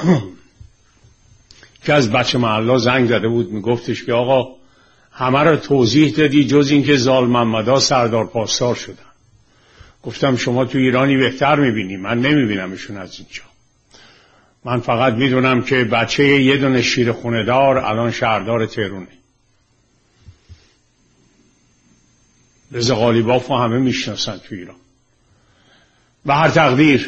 که از بچه محلا زنگ زده بود، میگفتش که آقا همه رو توضیح دادی جز این که زال محمدا سردار پاسدار شدن. گفتم شما تو ایرانی بهتر میبینی، من نمیبینمشون از اینجا. من فقط میدونم که بچه یه دونه شیر خونه دار الان شهردار تهرونه. رضا قالیباف رو همه میشناسن تو ایران. به هر تقدیر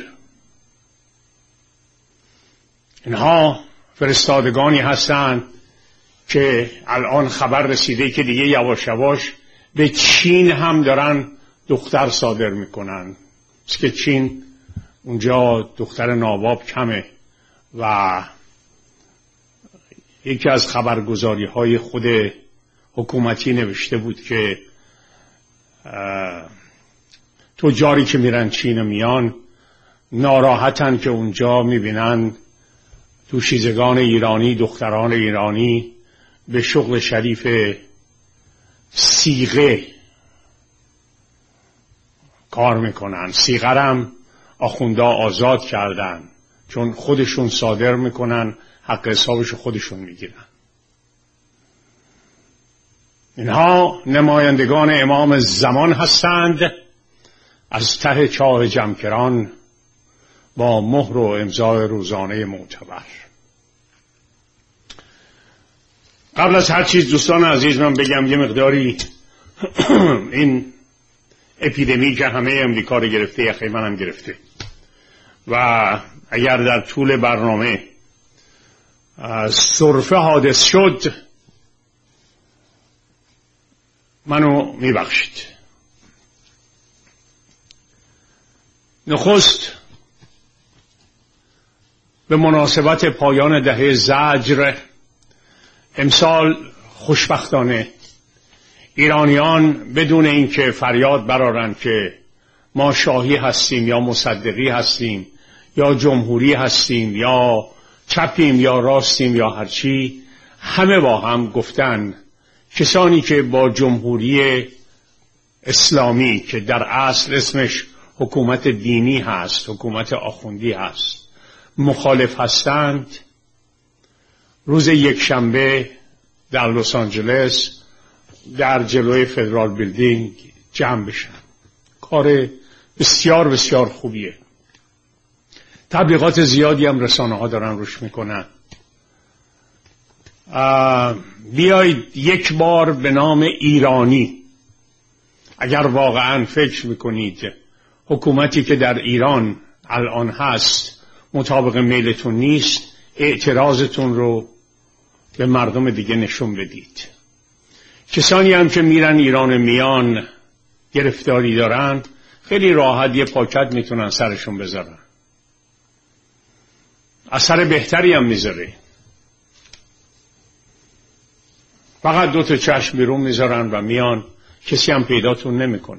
اینها فرستادگانی هستند که الان خبر رسیده که دیگه یواش یواش به چین هم دارن دختر صادر میکنن. است که چین اونجا دختر نواب کمه و یکی از خبرگزاری های خود حکومتی نوشته بود که تجاری که میرن چین میان ناراحتن که اونجا میبینن دوشیزگان ایرانی، دختران ایرانی به شغل شریف صیغه کار میکنن. صیغه هم آخوندا آزاد کردن چون خودشون صادر میکنن، حق حسابش خودشون میگیرن. اینها نمایندگان امام زمان هستند از ته چاه جمکران با مهر و امضای روزانه معتبر. قبل از هر چیز دوستان عزیز من بگم یه مقداری این اپیدمی که همه امریکا رو گرفته یخی من هم گرفته و اگر در طول برنامه سرفه حادث شد منو میبخشید. نخست به مناسبت پایان دهه زجر امسال خوشبختانه ایرانیان بدون اینکه فریاد برارن که ما شاهی هستیم یا مصدقی هستیم یا جمهوری هستیم یا چپیم یا راستیم یا هرچی، همه با هم گفتن کسانی که با جمهوری اسلامی که در اصل اسمش حکومت دینی هست، حکومت آخوندی هست، مخالف هستند، روز یکشنبه در لس آنجلس در جلوی فدرال بیلدینگ جمع بشن. کار بسیار بسیار خوبیه. تبلیغات زیادی هم رسانه ها دارن روش میکنن. بیایید یک بار به نام ایرانی، اگر واقعا فکر میکنید حکومتی که در ایران الان هست مطابق میلتون نیست، اعتراضتون رو به مردم دیگه نشون بدید. کسانی هم که میرن ایران میان گرفتاری دارن خیلی راحت یه پاکت میتونن سرشون بذارن، اثر بهتری هم میذاره. فقط دو تا چشم بیرون میذارن و میان، کسی هم پیداتون نمیکنه.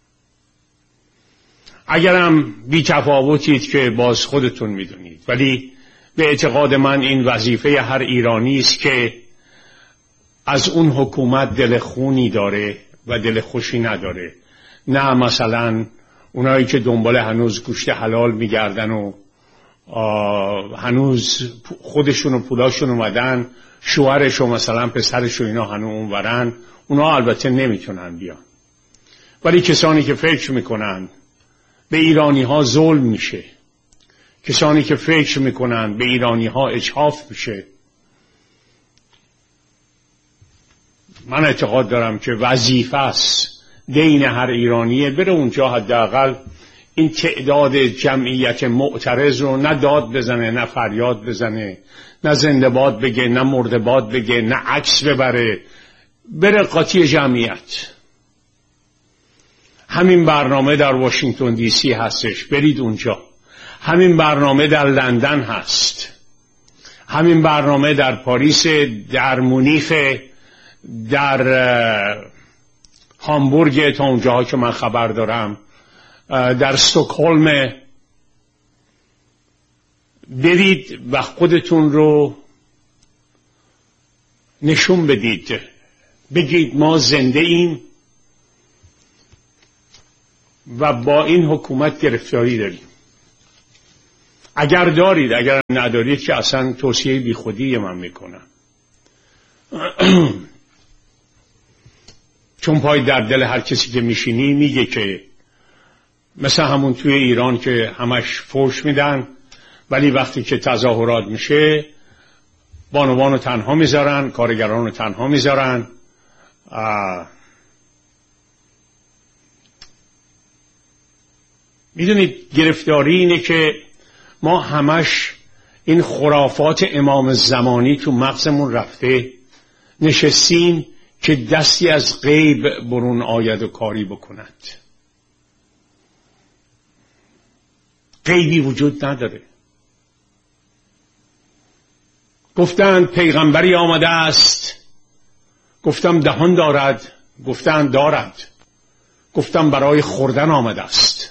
اگرم بی تفاوتید که باز خودتون میدونید، ولی به اعتقاد من این وظیفه هر ایرانی است که از اون حکومت دل خونی داره و دل خوشی نداره. نه مثلا اونایی که دنبال هنوز گوشت حلال میگردن و هنوز خودشون و پولاشون اومدن، شوهرش و مثلا پسرش و اینا هنوز اونورن، اونا البته نمیتونن بیان. ولی کسانی که فکر میکنن به ایرانی ها ظلم میشه، کسانی که فکر میکنن به ایرانی ها اجحاف میشه، من اعتقاد دارم که وظیفه است دین هر ایرانیه بره اونجا حداقل این تعداد جمعیت معترض رو نه داد بزنه، نه فریاد بزنه، نه زنده باد بگه، نه مرده باد بگه، نه عکس ببره، بره قاطی جمعیت. همین برنامه در واشنگتن دی سی هستش، برید اونجا. همین برنامه در لندن هست، همین برنامه در پاریس، در مونیخ، در هامبورگ تا اونجاها که من خبر دارم، در استکهلم. برید و خودتون رو نشون بدید، بگید ما زنده ایم و با این حکومت گرفتاری داریم. اگر دارید، اگر ندارید که اصلا توصیه بی خودی من میکنم. چون پای در دل هر کسی که میشینی میگه که مثل همون توی ایران که همش فوش میدن، ولی وقتی که تظاهرات میشه بانوان رو تنها میذارن، کارگران رو تنها میذارن. میدونید گرفتاری اینه که ما همش این خرافات امام زمانی تو مغزمون رفته، نشستیم که دستی از غیب برون آید و کاری بکند. غیبی وجود نداره. گفتند پیغمبری آمده است، گفتم دهان دارد، گفتند دارد، گفتم برای خوردن آمده است.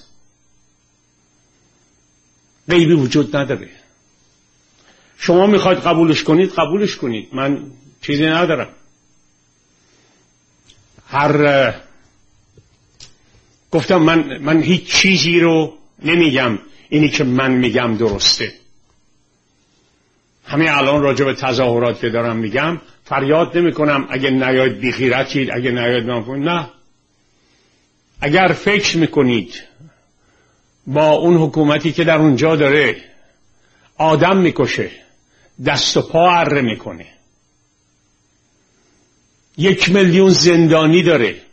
غیبی وجود نداره. شما میخواید قبولش کنید قبولش کنید، من چیزی ندارم. گفتم من هیچ چیزی رو نمیگم، اینی که من میگم درسته. همین الان راجع به تظاهرات که دارم میگم فریاد نمی کنم اگه نیاید بیخیرتید، اگه نیاید نه. اگر فکر میکنید با اون حکومتی که در اونجا داره آدم میکشه، دست و پا اره میکنه، 1 میلیون زندانی داره،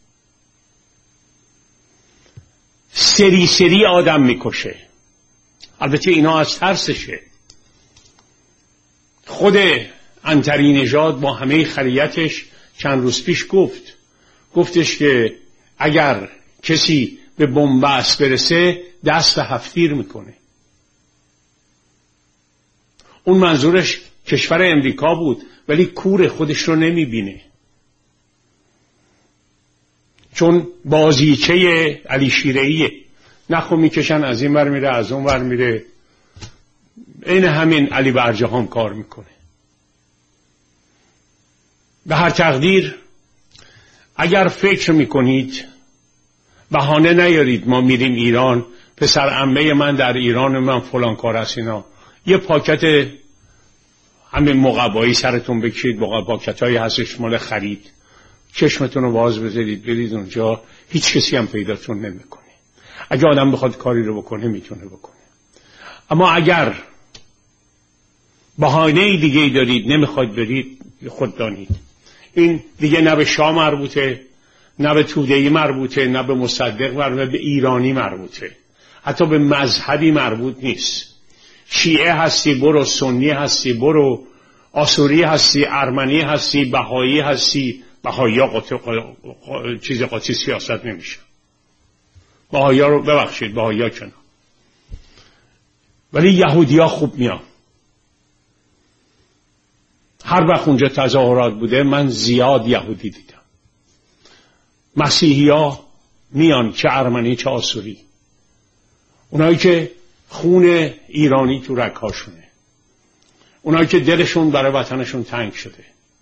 سری آدم میکشه، البته اینا از ترسشه. خود عنتری نژاد با همه خریتش چند روز پیش گفتش که اگر کسی به بنبست برسه دست به هفتیر میکنه. اون منظورش کشور امریکا بود، ولی کور خودش رو نمیبینه، چون بازیچه علی شیره‌ایه. نخو میکشن از این ور میره از اون ور میره، این همین علی برجهان کار میکنه. به هر تقدیر اگر فکر میکنید بهانه نیارید ما میریم ایران، پسر عمه من در ایران، من فلان کار است، اینا یه پاکت همین مقبایی سرتون بکشید، پاکتایی هستش مال خرید، چشمتون رو باز بذارید برید اونجا، هیچ کسی هم پیداتون نمیکنه. اگه آدم بخواد کاری رو بکنه میتونه بکنه. اما اگر بهانه دیگه دارید نمیخواید برید، خود دانید این دیگه نه به شاه مربوطه، نه به توده‌ای مربوطه، نه به مصدق مربوطه، به ایرانی مربوطه، حتی به مذهبی مربوط نیست. شیعه هستی برو، سنی هستی برو، آسوری هستی، ارمنی هستی، بهایی هستی. بهایی ها چیز قاطی سیاست نمیشه. بهایی ها رو ببخشید، بهایی ها کنم، ولی یهودی ها خوب میان. هر وقت اونجا تظاهرات بوده من زیاد یهودی دیدم. مسیحی ها میان، چه ارمنی چه آسوری، اونایی که خون ایرانی تو رگ‌هاشونه، اونایی که دلشون برای وطنشون تنگ شده.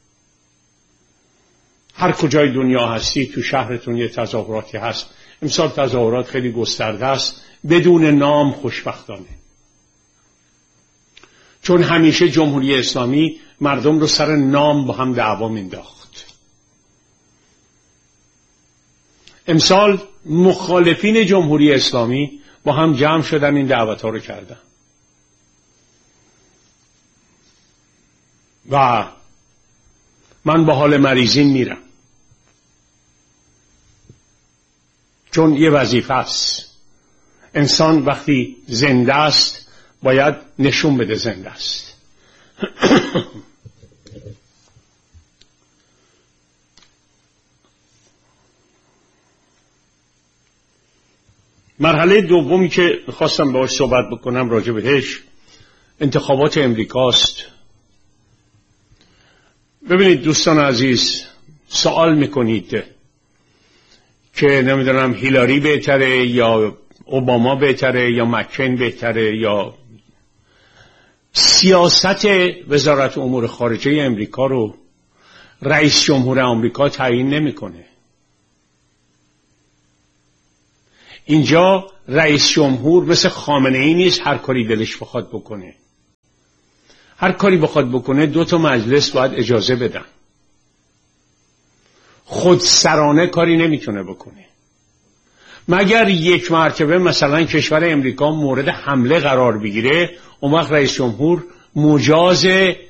هر کجای دنیا هستی تو شهرتون یه تظاهراتی هست. امسال تظاهرات خیلی گسترده است، بدون نام خوشبختانه، چون همیشه جمهوری اسلامی مردم رو سر نام با هم دعوا مینداخت. امسال مخالفین جمهوری اسلامی با هم جمع شدن این دعوت‌ها رو کردن و من با حال مریضین میرم، چون یه وظیفه است. انسان وقتی زنده است باید نشون بده زنده است. مرحله دومی که خواستم باهاش صحبت بکنم راجع بهش انتخابات امریکاست. ببینید دوستان عزیز، سوال میکنید که نمیدونم هیلاری بهتره یا اوباما بهتره یا مکن بهتره یا سیاست وزارت امور خارجه امریکا رو رئیس جمهور آمریکا تعیین نمیکنه. اینجا رئیس جمهور مثل خامنه ای نیست هر کاری دلش بخواد بکنه. هر کاری بخواد بکنه 2 مجلس باید اجازه بدن. خودسرانه کاری نمیتونه بکنه. مگر یک مرتبه مثلا کشور امریکا مورد حمله قرار بگیره، اون وقت رئیس جمهور مجاز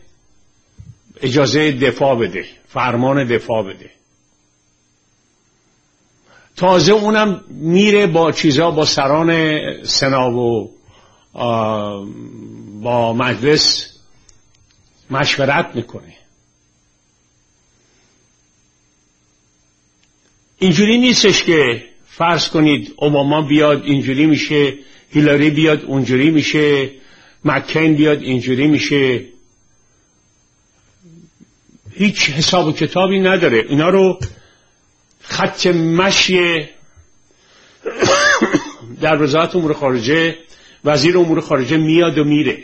اجازه دفاع بده، فرمان دفاع بده. تازه اونم میره با سران سنا و با مجلس مشورت میکنه. اینجوری نیستش که فرض کنید اوباما بیاد اینجوری میشه، هیلاری بیاد اونجوری میشه، مکین بیاد اینجوری میشه. هیچ حساب و کتابی نداره. اینا رو خط مشی در وزارت امور خارجه، وزیر امور خارجه میاد و میره.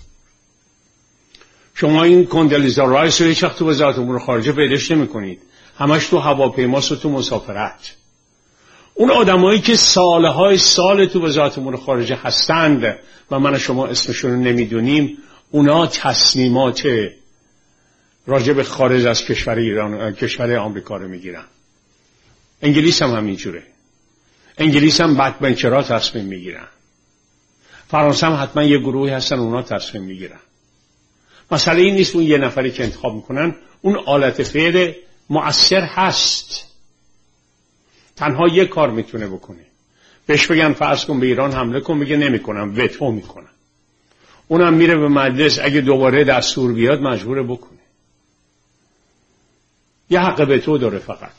شما این کندلیزا رایس رو هیچ وقت تو وزارت امور خارجه پیداش نمی‌کنید. همش تو هواپیماست و تو مسافرت. اون آدمایی که سالهای سال تو وزارت امور خارجه هستند و من و شما اسمشون رو نمیدونیم، اونا تصمیمات راجع به خارج از کشور آمریکا رو میگیرن. انگلیس هم همینجوره. انگلیس هم بکبنچرها تصمیم میگیرن. فرانسه هم حتما یه گروهی هستن اونا تصمیم میگیرن. مسئله این نیست اون یه نفری که انتخاب میکنن اون آلت فعل مؤثر هست. تنها یه کار میتونه بکنه. بهش بگن فرض کن به ایران حمله کن، میگه نمیکنم، وتو میکنم. اونم میره به مجلس، اگه دوباره دستور بیاد مجبوره بکنه. یه حق وتو داره فقط.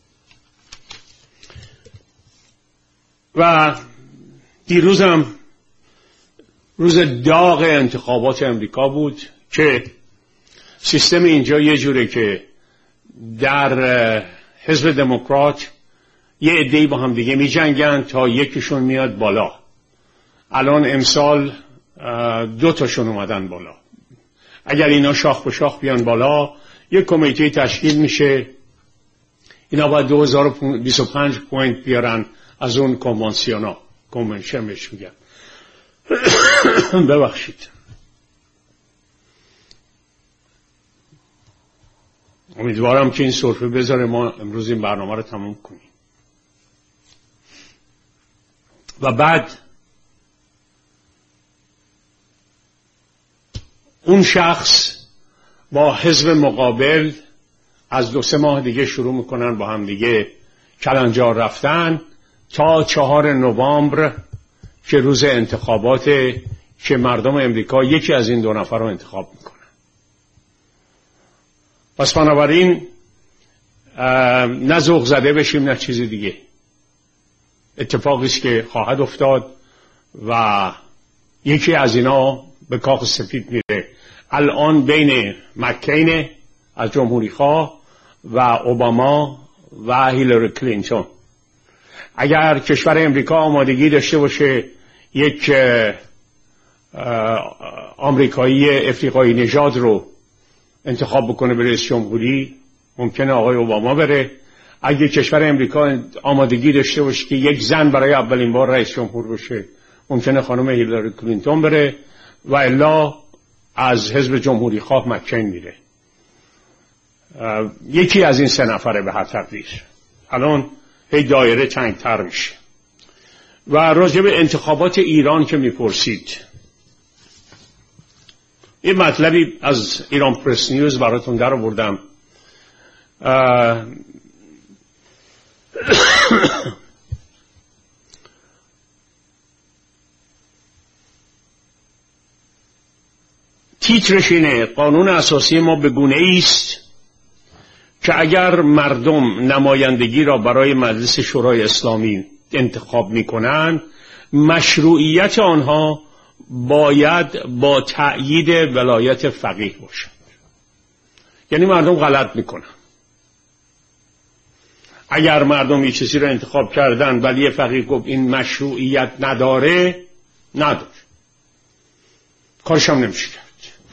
و دیروزم روز داغ انتخابات امریکا بود که سیستم اینجا یه جوره که در حزب دموکرات یه عده‌ای با هم دیگه می جنگن تا یکیشون میاد بالا. الان امسال 2 تاشون اومدن بالا. اگر اینا شاخ به شاخ بیان بالا یک کمیته تشکیل میشه. اینا باید 2025 پوینت بیارن از اون کنونشن بهش میگن. ببخشید. امیدوارم که این سرفه بذاره ما امروز این برنامه رو تموم کنیم. و بعد اون شخص با حزب مقابل از 2-3 ماه دیگه شروع میکنن با هم دیگه کلنجار رفتن تا 4 نوامبر که روز انتخابات که مردم امریکا یکی از این 2 نفر رو انتخاب میکنن. پس بنابراین نه ذوق زده بشیم نه چیز دیگه. اتفاقی است که خواهد افتاد و یکی از اینا به کاخ سفید میره. الان بین مکین از جمهوری خواه و اوباما و هیلاری کلینتون. اگر کشور امریکا آمادگی داشته باشه یک آمریکایی افریقایی نژاد رو انتخاب بکنه به رئیس جمهوری، ممکنه آقای اوباما بره. اگه کشور امریکا آمادگی داشته باشه که یک زن برای اولین بار رئیس جمهور بشه، ممکنه خانم هیلاری کلینتون بره و الا از حزب جمهوری خواه مکین میره. یکی از این 3 نفره به هر تقدیر. الان هی دایره تنگتر میشه. و راجع به انتخابات ایران که میپرسید، این مطلبی از ایران پرس نیوز براتون در آوردم. تیترش اینه: قانون اساسی ما به گونه‌ای است که اگر مردم نمایندگی را برای مجلس شورای اسلامی انتخاب می‌کنند، مشروعیت آنها باید با تأیید ولایت فقیه باشد. یعنی مردم غلط میکنن. اگر مردم یه چیزی رو انتخاب کردن ولی فقیه گفت این مشروعیت نداره، کارش هم نمیشه کرد.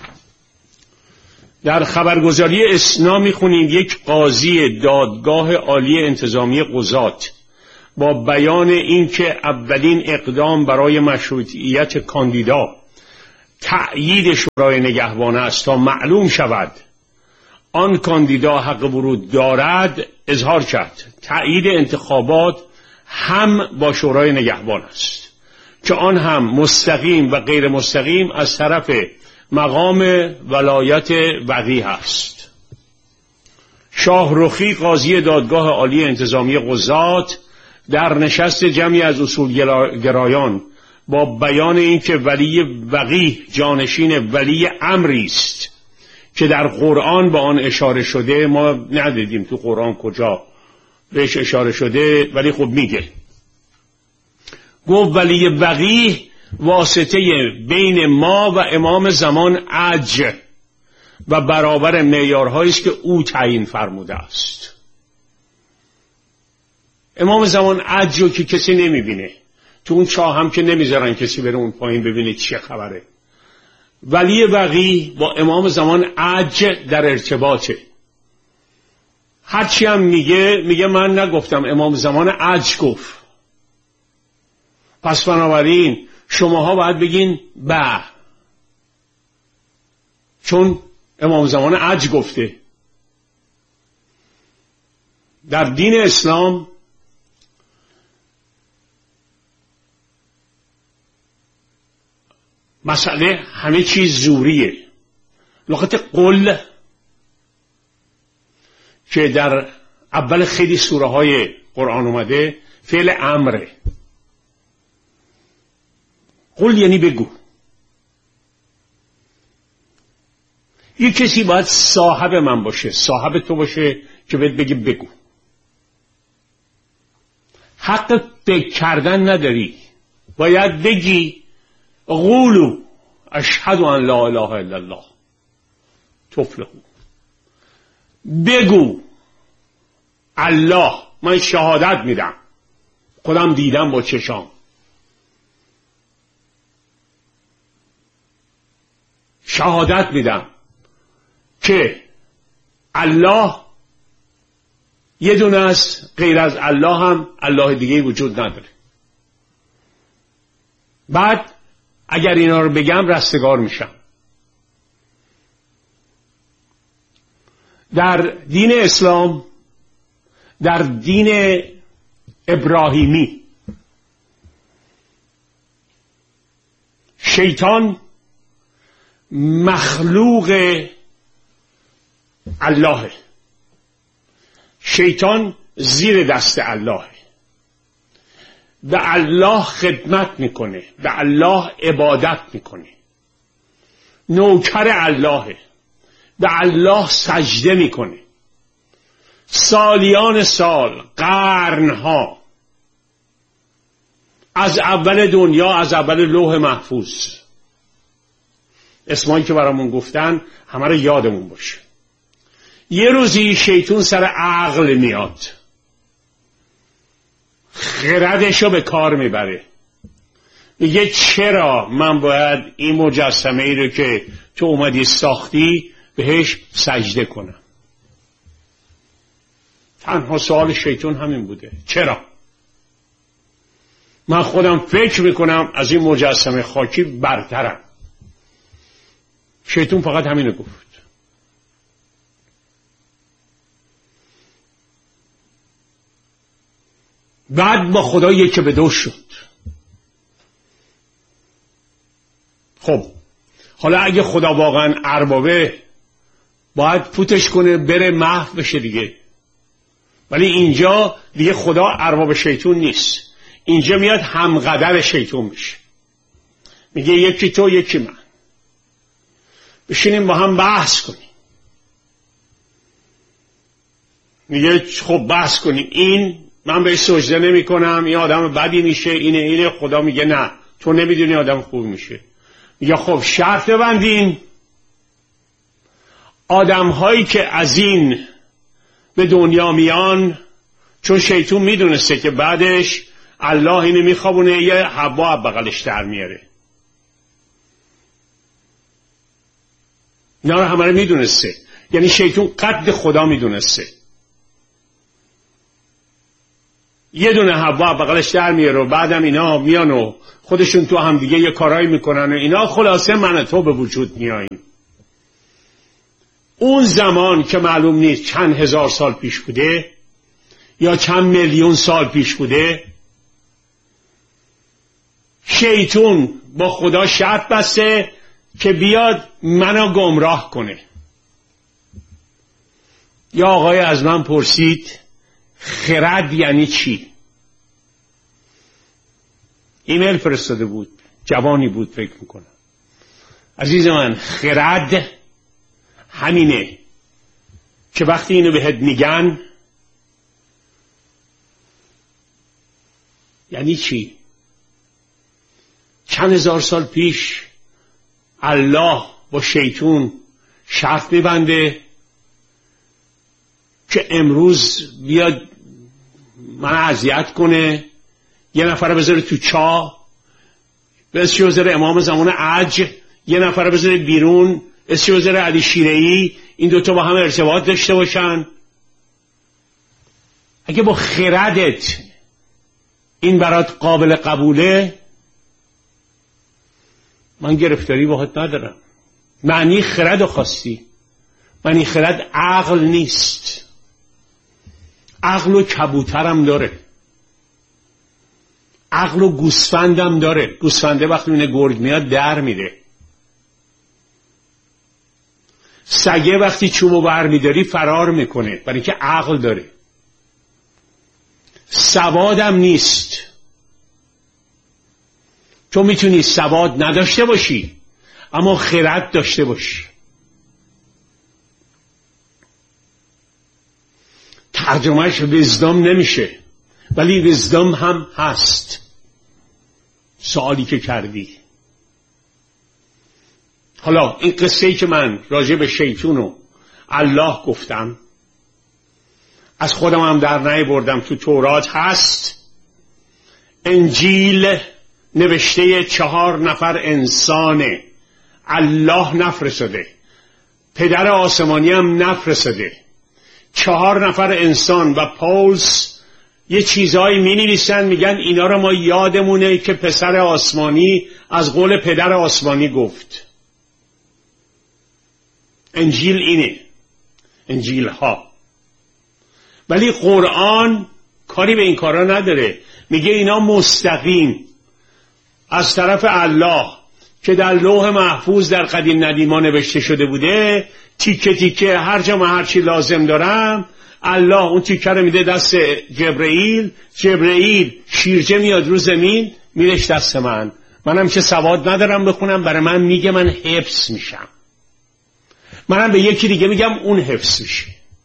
در خبرگزاری اسنا میخونیم یک قاضی دادگاه عالی انتظامی قضات با بیان اینکه اولین اقدام برای مشروطیت کاندیدا تأیید شورای نگهبان است تا معلوم شود آن کاندیدا حق ورود دارد، اظهار کرد تأیید انتخابات هم با شورای نگهبان است که آن هم مستقیم و غیر مستقیم از طرف مقام ولایت وقیح است. شاهرخی قاضی دادگاه عالی انتظامی قضات در نشست جمعی از اصولگرایان با بیان اینکه ولی وقیح جانشین ولی امری است که در قرآن با آن اشاره شده، ما ندیدیم تو قرآن کجا بهش اشاره شده، ولی خب میگه، گفت ولی وقیح واسطه بین ما و امام زمان عج و برابر معیارهایی است که او تعیین فرموده است. امام زمان عج رو که کسی نمیبینه، تو اون چاه هم که نمیذارن کسی بره اون پایین ببینه چه خبره. ولی وقیح با امام زمان عج در ارتباطه. هرچی هم میگه من نگفتم، امام زمان عج گفت. پس بنابراین شماها باید بگین به، چون امام زمان عج گفته. در دین اسلام مسئله همه چیز زوریه. لغت قل که در اول خیلی سوره های قرآن اومده فعل امره. قل یعنی بگو. یک کسی باید صاحب من باشه، صاحب تو باشه که بهت بگه بگو. حق فکر کردن نداری، باید بگی قولوا اشهد ان لا اله الا الله تفلحوا. بگو الله، من شهادت میدم، خودم دیدم با چشام، شهادت میدم که الله یه دونه است، غیر از الله هم الله دیگه وجود نداره. بعد اگر اینا رو بگم رستگار میشم. در دین اسلام، در دین ابراهیمی، شیطان مخلوق الله، شیطان زیر دست الله، به الله خدمت میکنه، به الله عبادت میکنه، نوکر الله، به الله سجده میکنه. سالیان سال، قرنها، از اول دنیا، از اول لوح محفوظ، اسمایی که برامون گفتن همه رو یادمون باشه. یه روزی شیطان سر عقل میاد، خردشو به کار میبره، میگه چرا من باید این مجسمه ای رو که تو اومدی ساختی بهش سجده کنم؟ تنها سوال شیطان همین بوده، چرا؟ من خودم فکر میکنم از این مجسمه خاکی برترم. شیطان فقط همینو گفت. بعد با خدا یک به دو شد. خب حالا اگه خدا واقعا اربابه باید فوتش کنه بره محو بشه دیگه. ولی اینجا دیگه خدا ارباب شیطان نیست، اینجا میاد همقدر شیطان میشه، میگه یکی تو یکی من، بشینیم با هم بحث کنیم. میگه خب بحث کنیم، این من بهش سجده نمی کنم، این آدم بدی میشه، اینه. خدا میگه نه، تو نمیدونی آدم خوب میشه. میگه خب شرط ببندین، آدم هایی که از این به دنیا میان، چون شیطان میدونسته که بعدش الله اینو میخوابونه یه حوا بغلش در میاره، اینا رو همه رو میدونسته، یعنی شیطان قد خدا میدونسته. یه دونه حوا بغلش در میاره و بعدم اینا میان و خودشون تو هم دیگه یه کارایی میکنن و اینا، خلاصه من تو به وجود میاییم. اون زمان که معلوم نیست چند هزار سال پیش بوده یا چند میلیون سال پیش بوده، شیطون با خدا شرط بسته که بیاد منو گمراه کنه. یا آقای از من پرسید خرد یعنی چی؟ ایمیل فرستاده بود، جوانی بود فکر میکنم. عزیز من، خرد همینه که وقتی اینو بهت میگن یعنی چی؟ چند هزار سال پیش الله با شیطون شرط میبنده که امروز بیاد من اذیت کنه، یه نفر بذاره تو چاه، اسمش بذاره امام زمان عج، یه نفر بذاره بیرون اسمش بذاره علی شیره‌ای، این دوتا با هم ارتباط داشته باشن. اگه با خردت این برات قابل قبوله، من گرفتاری باهات ندارم. معنی خرد خواستی، معنی خرد عقل نیست. عقل و کبوترم داره، عقل و گوسفندم داره. گوسفنده وقتی این گرگ میاد در میره. سگه وقتی چوبو بر میداری فرار میکنه، برای اینکه عقل داره. سوادم نیست. تو میتونی سواد نداشته باشی اما خرد داشته باشی. ترجمهش ویزدم نمیشه، ولی ویزدم هم هست. سوالی که کردی. حالا این قصه‌ای که من راجع به شیطون و الله گفتم، از خودم هم در نیاوردم، تو تورات هست. انجیل نوشته 4 نفر انسانه، الله نفرستاده، پدر آسمانی هم نفرستاده. 4 نفر انسان و پولس یه چیزایی می نویسن، میگن اینا رو ما یادمونه که پسر آسمانی از قول پدر آسمانی گفت. انجیل اینه، انجیل ها. ولی قرآن کاری به این کارا نداره، میگه اینا مستقیم از طرف الله که در لوح محفوظ در قدیم ندیما نوشته شده بوده، تیکه تیکه هر جا من هر چی لازم دارم، الله اون تیکه رو میده دست جبرئیل، جبرئیل شیرجه میاد رو زمین میرش دست من، منم که سواد ندارم بخونم، برای من میگه، من حفظ میشم. منم به یکی دیگه میگم اون حفظ میشه.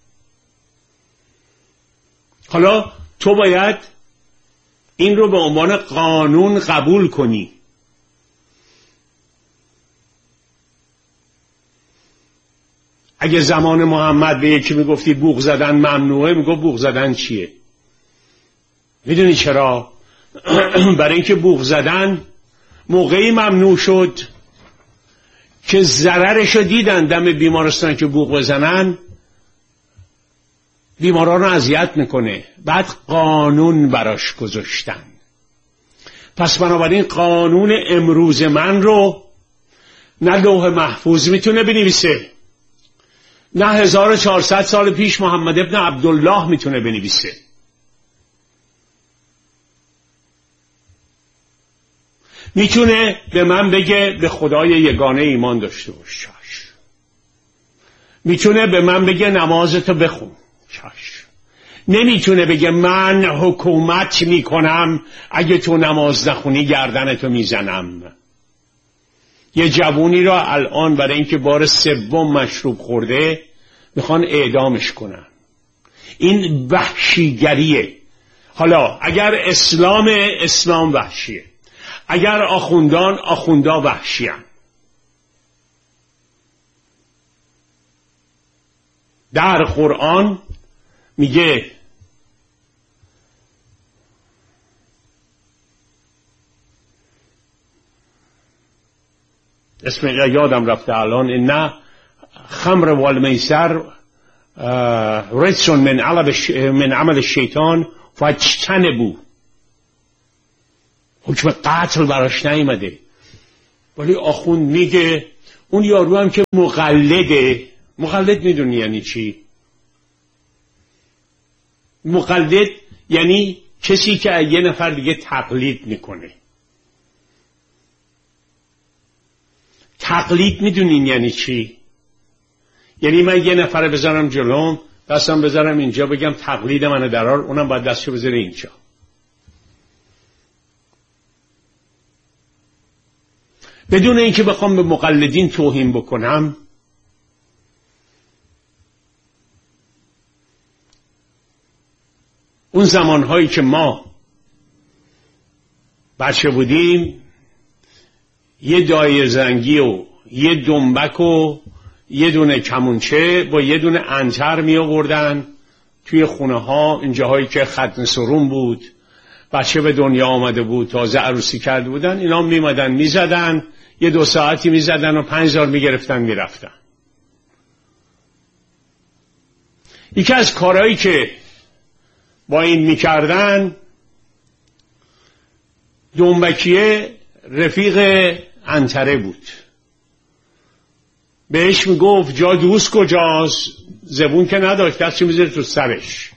حالا تو باید این رو به عنوان قانون قبول کنی. اگه زمان محمد به یکی میگفتی بوق زدن ممنوعه، میگفت بوق زدن چیه؟ میدونی چرا؟ برای اینکه بوق زدن موقعی ممنوع شد که ضررشو دیدن دم بیمارستان که بوق بزنن بیماران رو اذیت میکنه، بعد قانون براش گذاشتن. پس بنابراین قانون امروز من رو نه لوح محفوظ میتونه بنویسه، نه 1400 سال پیش محمد ابن عبدالله میتونه بنویسه. میتونه به من بگه به خدای یگانه ایمان داشته باش، چشم. میتونه به من بگه نمازتو بخون، چشم. نمیتونه بگه من حکومت میکنم اگه تو نماز نخونی گردنتو میزنم. یه جوونی را الان برای اینکه بار 3 مشروب خورده میخوان اعدامش کنن. این وحشیگریه. حالا اگر اسلام وحشیه، اگر آخوندا وحشیان. در قرآن میگه اسم یادم رفته الان، نه خمر والمیسر رجس من عمل الشیطان فاجتنبوا. حکم قتل براش نیامده، ولی آخوند میگه اون یارو هم که مقلده. مقلد میدونی یعنی چی؟ مقلد یعنی کسی که یه نفر دیگه تقلید میکنه. تقلید میدونین یعنی چی؟ یعنی من یه نفر بذارم جلوم، دستم بذارم اینجا، بگم تقلید منو درار، اونم باید دستشو بذاره اینجا. بدون اینکه بخوام به مقلدین توهین بکنم، اون زمانهایی که ما بچه بودیم یه دایر زنگی و یه دنبک و یه دونه کمونچه با یه دونه عنتر می آوردن توی خونه ها، اینجاهایی که ختم سرون بود، بچه به دنیا آمده بود، تازه عروسی کرده بودن، اینا می مدن می زدن، یه 2 ساعتی می زدن و 5000 می گرفتن می رفتن. یکی از کارهایی که با این می کردن، دنبکیه رفیق عنتره بود، بهش می گفت جا دوست کجاست؟ زبون که نداشت، دستشو میذاره تو سرش.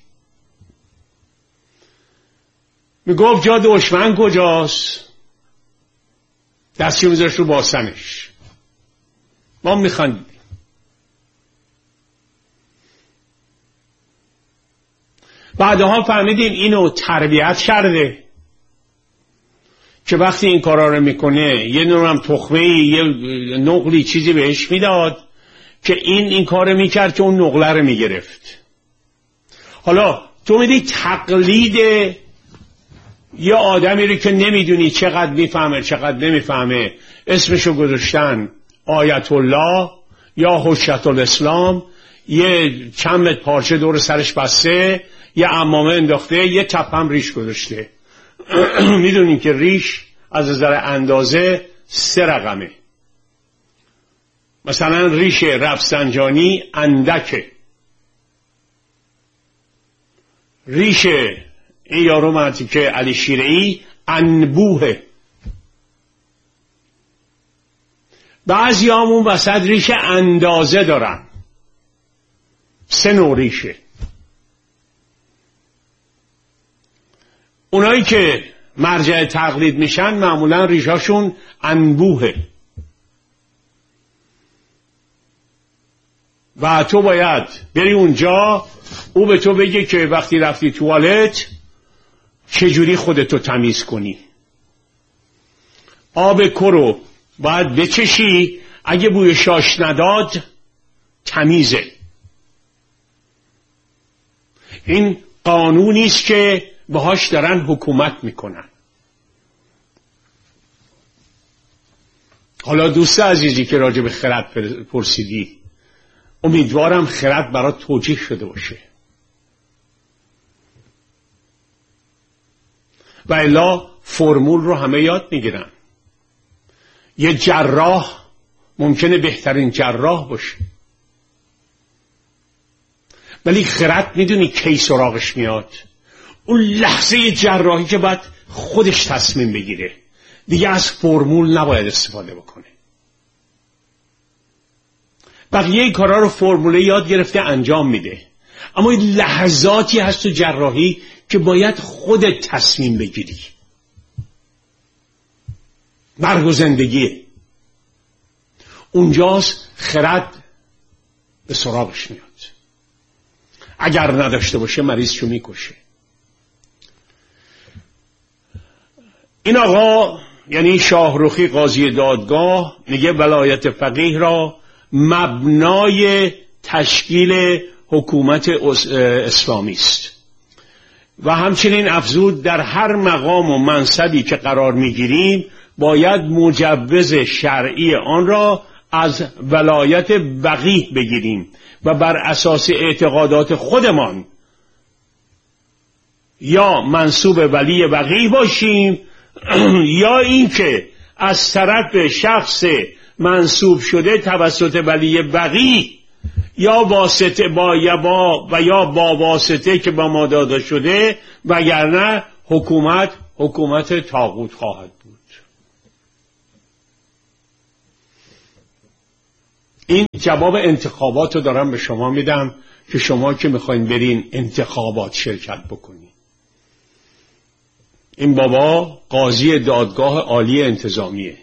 می گفت جا دشمن کجاست؟ دستشو میذاره تو باسنش. ما میخندیم. بعدها فهمیدیم اینو تربیت کرده که وقتی این کارا رو میکنه یه نورم تخمه، یه نقلی چیزی بهش میداد که این کارو میکرد که اون نقله رو میگرفت. حالا تو میدی تقلید یه آدمی رو که نمیدونی چقدر میفهمه چقدر نمیفهمه، اسمشو گذاشتن آیت الله یا حجت الاسلام، یه چند متر پارچه دور سرش بسته، یه عمامه انداخته، یه تپم ریش گذاشته. میدونین که ریش از نظر اندازه 3 رقمه. مثلا ریش رفسنجانی اندکه، ریش این یارو مرتی که علی شیرعی انبوهه. بعضی همون وسط ریش اندازه دارن، 3 نوع ریشه. اونایی که مرجع تقلید میشن معمولا ریشاشون انبوهه و تو باید بری اونجا او به تو بگه که وقتی رفتی توالت چجوری خودتو تمیز کنی. آب کرو باید بچشی، اگه بوی شاش نداد تمیزه. این قانونی است که باهاش دارن حکومت میکنن. حالا دوست عزیزی که راجع به خرد پرسیدی، امیدوارم خرد برات توجیه شده باشه، و الا فرمول رو همه یاد میگیرن. یه جراح ممکنه بهترین جراح باشه، ولی خرد میدونی کی سراغش میاد؟ اون لحظه جراحی که باید خودش تصمیم بگیره، دیگه از فرمول نباید استفاده بکنه. بقیه کارا رو فرموله یاد گرفته انجام میده، اما این لحظاتی هست تو جراحی که باید خودت تصمیم بگیری. مرگ و زندگیه، اونجاست خرد به سراغش میاد. اگر نداشته باشه مریضشو میکشه. این آقا یعنی شاهرخی قاضی دادگاه میگه ولایت فقیه را مبنای تشکیل حکومت اسلامی است و همچنین افزود در هر مقام و منصبی که قرار میگیریم باید مجوز شرعی آن را از ولایت فقیه بگیریم و بر اساس اعتقادات خودمان یا منسوب ولی فقیه باشیم یا اینکه از طرف شخص منسوب شده توسط ولی فقیه یا واسطه و یا با واسطه که با ما داده شده، وگرنه حکومت طاغوت خواهد بود. این جواب انتخابات رو دارم به شما میدم که شما که میخواین برین انتخابات شرکت بکنین. این بابا قاضی دادگاه عالی انتظامیه.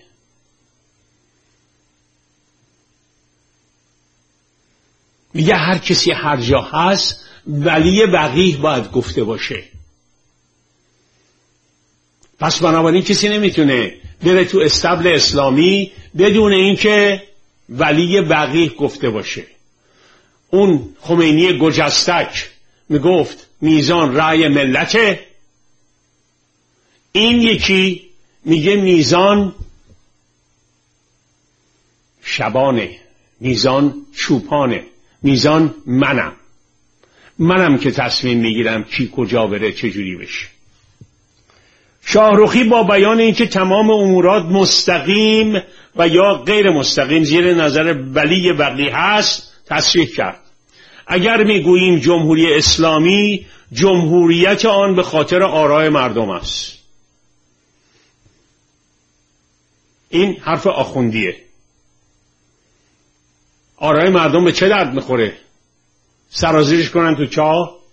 میگه هر کسی هر جا هست ولی بقیه باید گفته باشه. پس بنابراین کسی نمیتونه بره تو استبل اسلامی بدون اینکه ولی بقیه گفته باشه. اون خمینی گجستک میگفت میزان رأی ملته، این یکی میگه میزان شبانه، میزان چوپانه، میزان منم که تصمیم میگیرم کی کجا بره چجوری بشه. شاهرخی با بیان اینکه تمام امورات مستقیم و یا غیر مستقیم زیر نظر ولی بقیه هست تصریح کرد. اگر میگوییم جمهوری اسلامی، جمهوریت آن به خاطر آراء مردم است. این حرف آخوندیه. آراء مردم به چه درد میخوره؟ سرازیرش کنن تو چاه؟